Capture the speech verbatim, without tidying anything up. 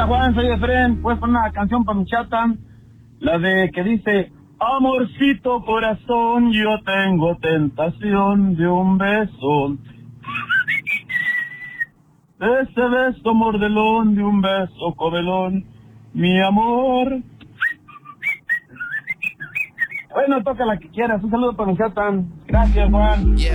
Hola Juan, soy Efren. Puedes poner una canción para mi chata, la de que dice: amorcito corazón, yo tengo tentación de un beso. De ese beso mordelón, de un beso codelón, mi amor. Bueno, toca la que quieras. Un saludo para mi chata. Gracias, Juan. Yeah.